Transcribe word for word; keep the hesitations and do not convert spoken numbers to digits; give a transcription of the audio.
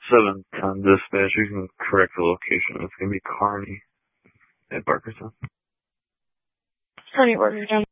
seven ten dispatch, you can correct the location. It's going to be Carney at Barkertown. Carney Barkertown.